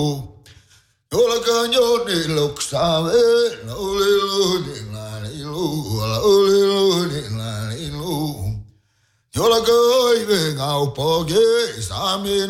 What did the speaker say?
Yola canyo de loksave, loli loli lali lu, loli loli lali lu. Yola koi ve gao poge, sami